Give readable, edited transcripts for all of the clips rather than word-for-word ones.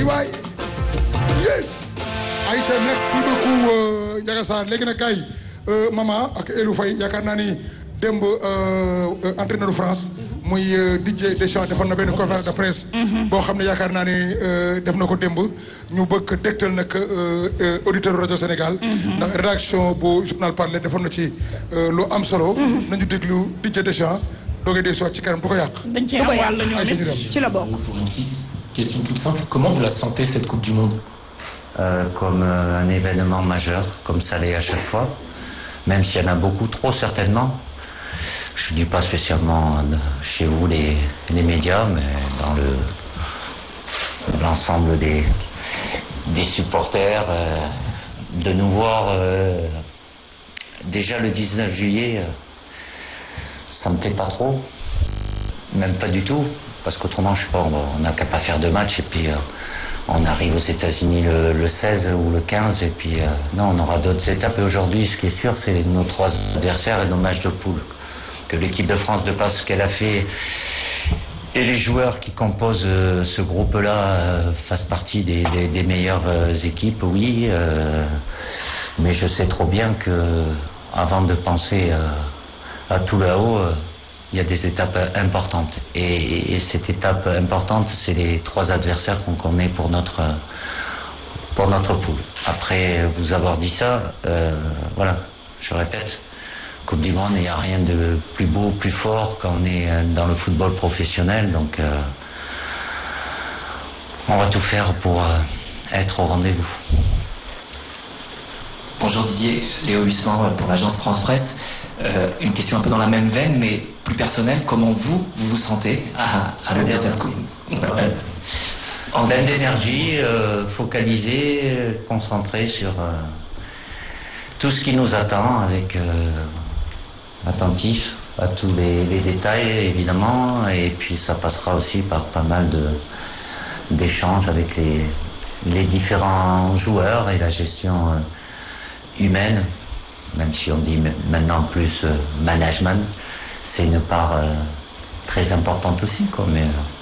waay yes Aïcha merci beaucoup Ndiaga Sarr léegi nag kay Mama ak Elou Faye yaakaar naa ni démb entraîneur de France muy Didier Deschamps defoon na benn conférence de presse boo xam ne yaakaar naa ni def na ko démb ñu bëgg dégtal nag auditeur rajo Sénégal ndax rédaction bu journal Parler defoon na ci lu am solo nañu déglu Didier Deschamps doogee dee soit ci kanam du ko yàq dañ cee am wàll ñoom ci la bokk. Pour M6, question toute simple, comment vous la sentez cette Coupe du Monde? Comme un événement majeur, comme ça l'est à chaque fois, même s'il y en a beaucoup trop certainement. Je ne dis pas spécialement chez vous les médias, mais dans l'ensemble des supporters, de nous voir déjà le 19 juillet, ça me plaît pas trop, même pas du tout, parce qu'autrement je sais pas, on n'a qu'à pas faire de match et puis on arrive aux États-Unis le 16 ou le 15 et puis non, on aura d'autres étapes. Et aujourd'hui, ce qui est sûr, c'est nos 3 adversaires et nos matchs de poule. Que l'équipe de France, de par ce qu'elle a fait, et les joueurs qui composent ce groupe-là fassent partie des meilleures équipes, oui. Mais je sais trop bien que avant de penser à tout là-haut, il y a des étapes importantes. Et cette étape importante, c'est les 3 adversaires qu'on connaît pour notre poule. Après vous avoir dit ça, voilà, je répète, Coupe du Monde, il n'y a rien de plus beau, plus fort quand on est dans le football professionnel. Donc on va tout faire pour être au rendez-vous. Bonjour Didier, Léo Huisman pour l'agence France Presse. Une question un peu dans la même veine, mais plus personnelle. Comment vous sentez à l'aube de cette Coupe? En pleine d'énergie, focalisé, concentré sur tout ce qui nous attend, avec attentif à tous les détails évidemment, et puis ça passera aussi par pas mal d'échanges avec les différents joueurs et la gestion humaine, même si on dit maintenant plus management, c'est une part très importante aussi, quoi. Mais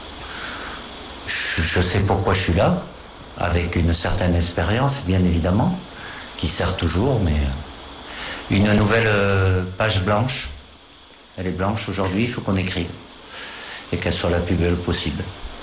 je sais pourquoi je suis là, avec une certaine expérience bien évidemment, qui sert toujours, mais une nouvelle page blanche. Elle est blanche aujourd'hui, il faut qu'on écrive et qu'elle soit la plus belle possible.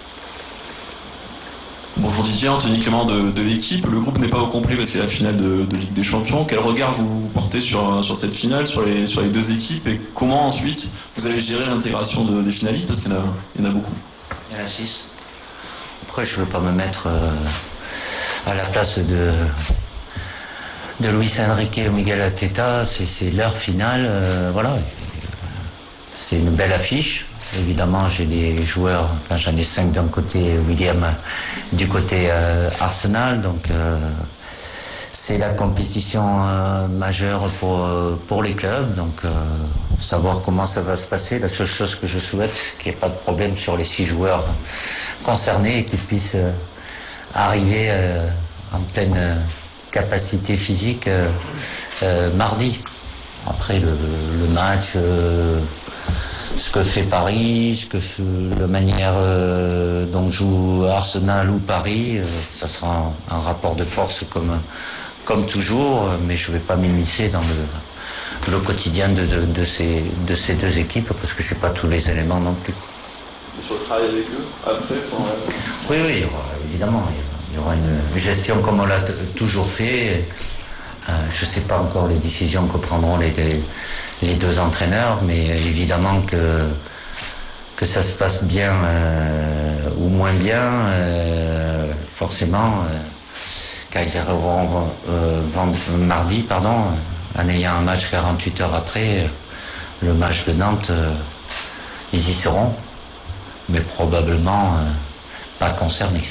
Bonjour Didier, Anthony Clément de l'équipe. Le groupe n'est pas au complet parce qu'il y a la finale de Ligue des Champions. Quel regard vous portez sur cette finale, sur les 2 équipes, et comment ensuite vous allez gérer l'intégration des finalistes, parce qu'il y en a beaucoup? Il y en a 6. Après, je ne veux pas me mettre à la place de Luis Enrique ou Miguel Arteta, c'est leur finale, voilà. C'est une belle affiche. Évidemment, j'ai des joueurs, enfin j'en ai 5 d'un côté, William du côté Arsenal, donc c'est la compétition majeure pour les clubs, donc savoir comment ça va se passer. La seule chose que je souhaite, c'est qu'il n'y ait pas de problème sur les 6 joueurs concernés et qu'ils puissent arriver en pleine capacité physique mardi. Après le match, ce que fait Paris, la manière dont joue Arsenal ou Paris, ça sera un rapport de force comme toujours, mais je ne vais pas m'immiscer dans le quotidien de ces 2 équipes, parce que je n'ai pas tous les éléments non plus. Et sur le travail avec eux, après Oui, il y aura, évidemment. Il y aura une gestion comme on l'a toujours fait. Je ne sais pas encore les décisions que prendront les 2 entraîneurs, mais évidemment que ça se passe bien ou moins bien, forcément, quand ils arriveront mardi, en ayant un match 48 heures après, le match de Nantes, ils y seront, mais probablement pas concernés.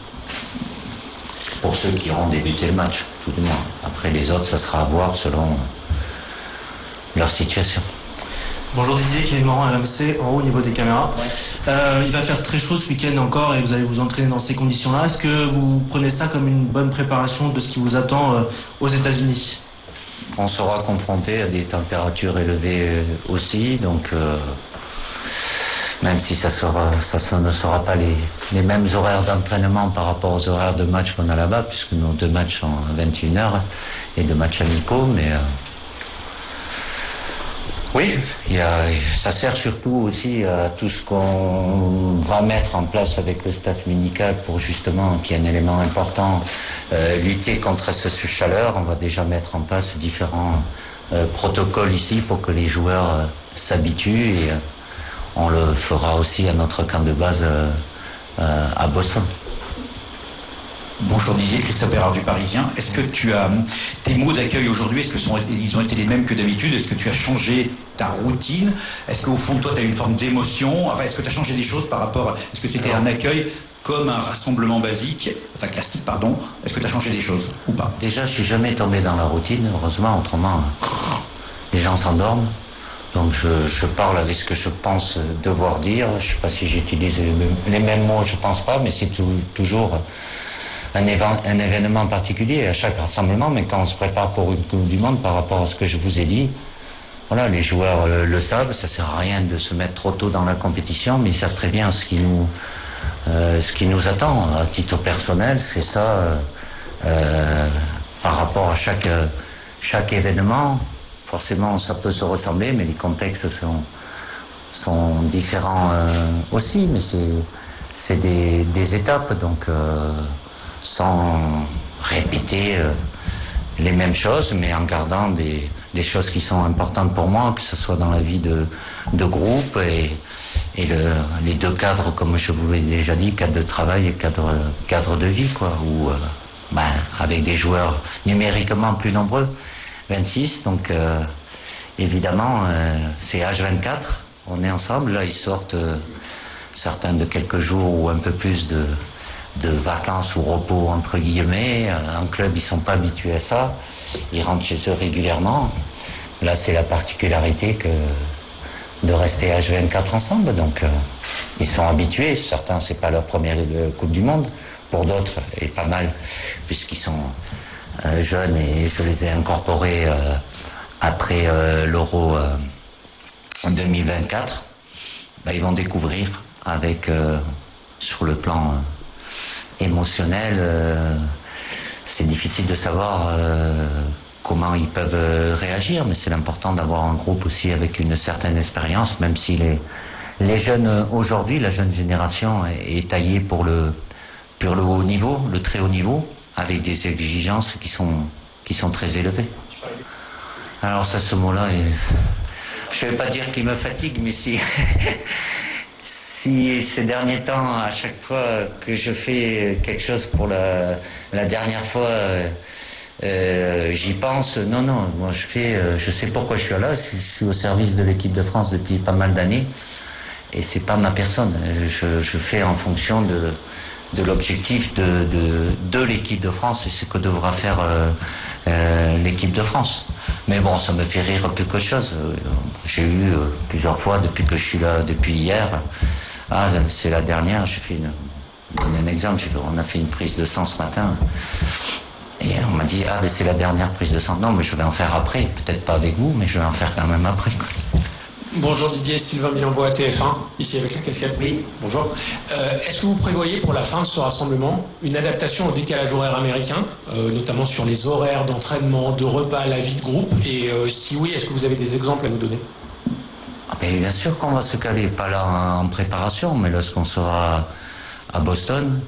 Pour ceux qui auront débuté le match, tout du moins. Après les autres, ça sera à voir selon leur situation. Bonjour Didier, Clément RMC, en haut au niveau des caméras. Ouais. Il va faire très chaud ce week-end encore et vous allez vous entraîner dans ces conditions-là. Est-ce que vous prenez ça comme une bonne préparation de ce qui vous attend aux États-Unis? On sera confronté à des températures élevées aussi, donc Même si ça ne sera pas les mêmes horaires d'entraînement par rapport aux horaires de match qu'on a là-bas, puisque nos 2 matchs sont à 21h et 2 matchs amicaux, mais oui, ça sert surtout aussi à tout ce qu'on va mettre en place avec le staff médical pour justement, qui est un élément important, lutter contre cette chaleur. On va déjà mettre en place différents protocoles ici pour que les joueurs s'habituent et on le fera aussi à notre camp de base à Boston. Bonjour Didier, Christophe Bérard du Parisien. Est-ce que tu as tes mots d'accueil aujourd'hui, est-ce qu'ils ont été les mêmes que d'habitude? Est-ce que tu as changé ta routine? Est-ce qu'au fond de toi tu as une forme d'émotion? Enfin, est-ce que tu as changé des choses par rapport à... Est-ce que c'était un accueil comme un rassemblement basique, enfin classique pardon? Est-ce que tu as changé des choses ou pas? Déjà, je suis jamais tombé dans la routine, heureusement, autrement les gens s'endorment. Donc je parle avec ce que je pense devoir dire. Je sais pas si j'utilise les mêmes mots, je pense pas, mais c'est toujours un événement particulier à chaque rassemblement. Mais quand on se prépare pour une Coupe du Monde, par rapport à ce que je vous ai dit, voilà, les joueurs le savent, ça sert à rien de se mettre trop tôt dans la compétition, mais ils savent très bien ce qui nous attend. À titre personnel, c'est ça, par rapport à chaque événement. Forcément, ça peut se ressembler, mais les contextes sont différents aussi. Mais c'est des étapes, donc sans répéter les mêmes choses, mais en gardant des choses qui sont importantes pour moi, que ce soit dans la vie de groupe et les 2 cadres, comme je vous l'ai déjà dit, cadre de travail et cadre de vie, quoi, où avec des joueurs numériquement plus nombreux. 26, donc évidemment c'est H24, on est ensemble, là ils sortent certains de quelques jours ou un peu plus de vacances ou repos entre guillemets. En club ils sont pas habitués à ça, ils rentrent chez eux régulièrement. Là c'est la particularité de rester H24 ensemble, donc ils sont habitués. Certains c'est pas leur première Coupe du Monde, pour d'autres et pas mal puisqu'ils sont jeunes et je les ai incorporés après l'Euro 2024. Ils vont découvrir avec sur le plan émotionnel, c'est difficile de savoir comment ils peuvent réagir, mais c'est important d'avoir un groupe aussi avec une certaine expérience, même si les jeunes aujourd'hui, la jeune génération est taillée pour le haut niveau, le très haut niveau, avec des exigences qui sont très élevées. Alors ça, ce mot-là, je ne vais pas dire qu'il me fatigue, mais si ces derniers temps, à chaque fois que je fais quelque chose pour la dernière fois, j'y pense. Non, moi je sais pourquoi je suis là. Je suis au service de l'équipe de France depuis pas mal d'années, et c'est pas ma personne. Je fais en fonction de l'objectif de l'équipe de France et ce que devra faire l'équipe de France. Mais bon, ça me fait rire quelque chose. J'ai eu plusieurs fois depuis que je suis là, depuis hier. C'est la dernière. J'ai fait donner un exemple. On a fait une prise de sang ce matin. Et on m'a dit, mais c'est la dernière prise de sang. Non, mais je vais en faire après. Peut-être pas avec vous, mais je vais en faire quand même après. Bonjour Didier, Sylvain Milambois, TF1, ici avec la casquette. Oui. Bonjour. Est-ce que vous prévoyez pour la fin de ce rassemblement une adaptation au décalage horaire américain, notamment sur les horaires d'entraînement, de repas, la vie de groupe? Et si oui, est-ce que vous avez des exemples à nous donner? Mais bien sûr qu'on va se caler, pas là en préparation, mais lorsqu'on sera à Boston.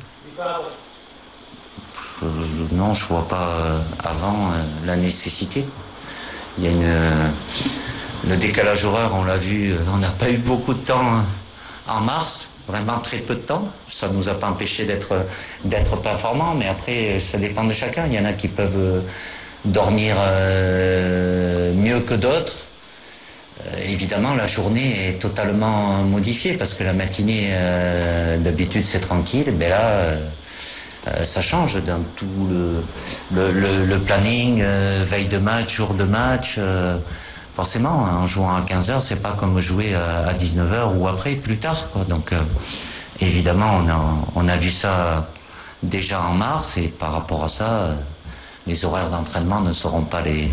Non, je vois pas avant la nécessité. Il y a le décalage horaire, on l'a vu, on n'a pas eu beaucoup de temps en mars, vraiment très peu de temps. Ça ne nous a pas empêché d'être performants, mais après, ça dépend de chacun. Il y en a qui peuvent dormir mieux que d'autres. Évidemment, la journée est totalement modifiée parce que la matinée, d'habitude, c'est tranquille. Mais là, ça change dans tout le planning, veille de match, jour de match. Forcément, en jouant à 15h, c'est pas comme jouer à 19h ou après, plus tard, quoi. Donc, évidemment, on a vu ça déjà en mars, et par rapport à ça, les horaires d'entraînement ne seront pas les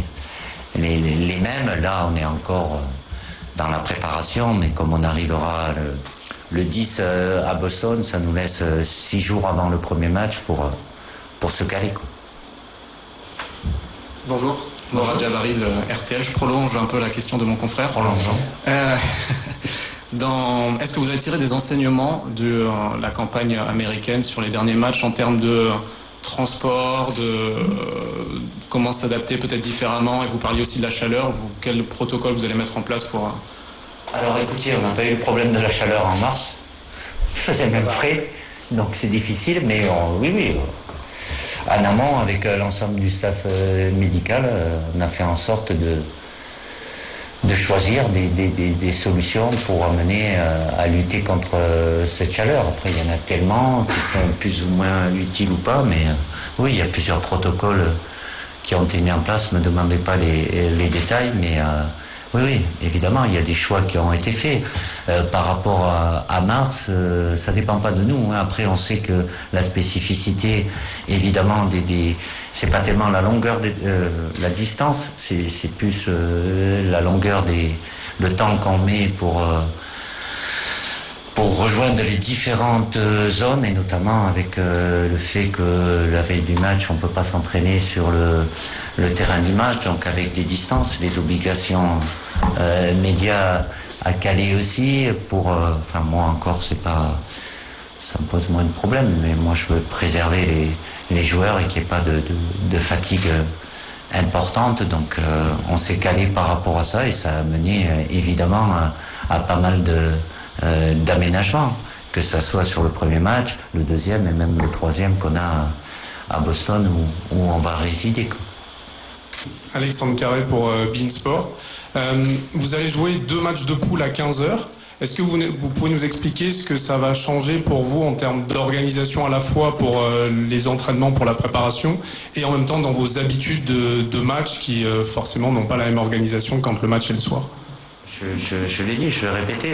mêmes. Là, on est encore dans la préparation, mais comme on arrivera le 10 à Boston, ça nous laisse 6 jours avant le premier match pour se caler, quoi. Bonjour, Morad Javari de RTL. Je prolonge un peu la question de mon confrère. Est-ce que vous avez tiré des enseignements de la campagne américaine sur les derniers matchs en termes de transport, de comment s'adapter peut-être différemment, et vous parliez aussi de la chaleur, quel protocole vous allez mettre en place pour... Alors écoutez, on n'a pas eu le problème de la chaleur en mars, il faisait même frais, donc c'est difficile, mais oui, en amont avec l'ensemble du staff médical, on a fait en sorte de choisir des solutions pour amener à lutter contre cette chaleur. Après, il y en a tellement qui sont plus ou moins utiles ou pas, mais oui, il y a plusieurs protocoles qui ont été mis en place. Ne me demandez pas les détails, mais oui, évidemment, il y a des choix qui ont été faits. Par rapport à mars, ça dépend pas de nous, hein. Après, on sait que la spécificité, évidemment, c'est pas tellement la longueur la distance, c'est plus la longueur le temps qu'on met pour rejoindre les différentes zones, et notamment avec le fait que la veille du match, on peut pas s'entraîner sur le terrain du match, donc avec des distances, les obligations médias à caler aussi enfin moi encore ça me pose moins de problème, mais moi je veux préserver les joueurs et qu'il n'y ait pas de fatigue importante, donc on s'est calé par rapport à ça, et ça a mené évidemment à pas mal d'aménagements, que ça soit sur le premier match, le deuxième et même le troisième qu'on a à Boston où on va résider, quoi. Alexandre Carré pour beIN Sport. Vous allez jouer 2 matchs de poule à 15h. Est-ce que vous pouvez nous expliquer ce que ça va changer pour vous en termes d'organisation, à la fois pour les entraînements, pour la préparation, et en même temps dans vos habitudes de match qui forcément n'ont pas la même organisation quand le match est le soir? Je l'ai dit, je vais répéter,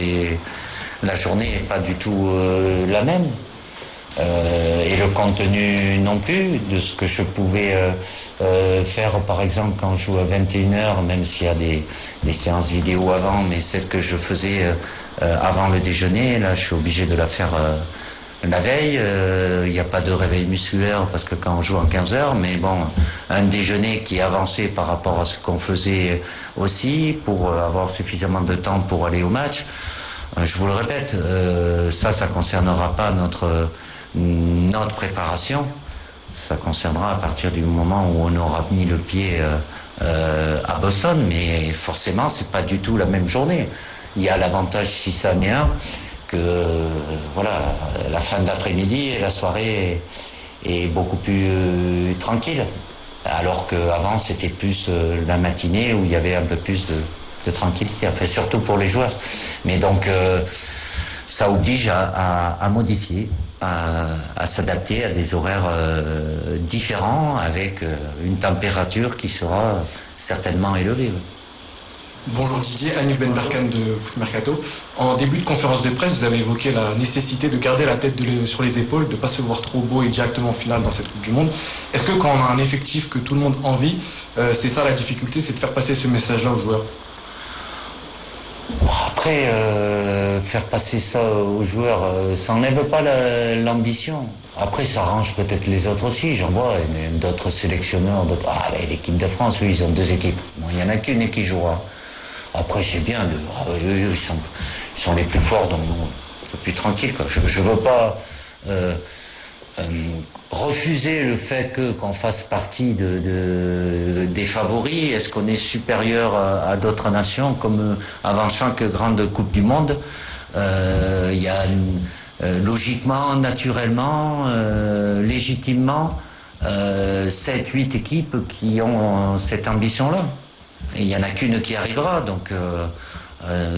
la journée n'est pas du tout la même. Et le contenu non plus de ce que je pouvais faire, par exemple, quand je joue à 21h, même s'il y a des séances vidéo avant, mais celle que je faisais avant le déjeuner, là je suis obligé de la faire la veille. Il n'y a pas de réveil musculaire parce que quand on joue en 15h, mais bon, un déjeuner qui est avancé par rapport à ce qu'on faisait aussi, pour avoir suffisamment de temps pour aller au match. Je vous le répète, ça concernera pas notre préparation, ça concernera à partir du moment où on aura mis le pied à Boston, mais forcément c'est pas du tout la même journée. Il y a l'avantage, si ça en est un, que la fin d'après-midi et la soirée est beaucoup plus tranquille, alors qu'avant c'était plus la matinée où il y avait un peu plus de tranquillité, enfin, surtout pour les joueurs. Mais donc ça oblige à modifier, à s'adapter à des horaires différents, avec une température qui sera certainement élevée. Bonjour Didier, Annick Benbarkan de Foot Mercato. En début de conférence de presse, vous avez évoqué la nécessité de garder la tête sur les épaules, de ne pas se voir trop beau et directement en finale dans cette Coupe du Monde. Est-ce que quand on a un effectif que tout le monde envie, c'est ça la difficulté, c'est de faire passer ce message-là aux joueurs? Après, faire passer ça aux joueurs, ça n'enlève pas l'ambition. Après, ça arrange peut-être les autres aussi. J'en vois d'autres sélectionneurs. L'équipe de France, oui, ils ont 2 équipes. Bon, il n'y en a qu'une qui jouera. Après, c'est bien. Eux, ils sont les plus forts, donc un peu plus tranquille, quoi. Je veux pas refuser le fait qu'on fasse partie des favoris. Est-ce qu'on est supérieur à d'autres nations, comme avant chaque grande Coupe du Monde? Il y a logiquement, naturellement, légitimement 7-8 équipes qui ont cette ambition-là. Et il n'y en a qu'une qui arrivera, donc